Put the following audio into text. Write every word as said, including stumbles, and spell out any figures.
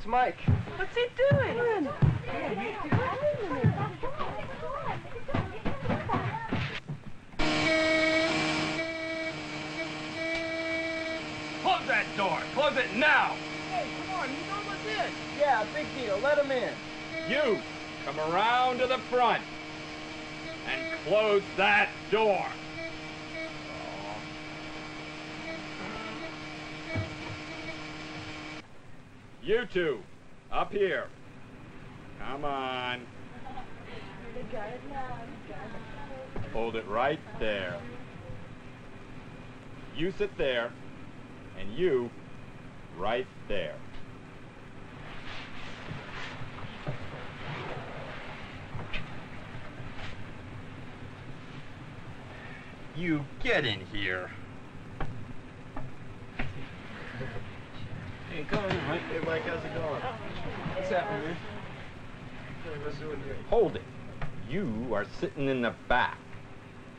It's Mike. What's he doing? Close that door. Close it now. Hey, come on. You know what's in. Yeah, big deal. Let him in. You come around to the front and close that door. You two, up here. Come on. Hold it right there. You sit there, and you right there. You get in here. Hey, come on, Mike. Hey, Mike, how's it going? What's happening, man? Hold it. You are sitting in the back.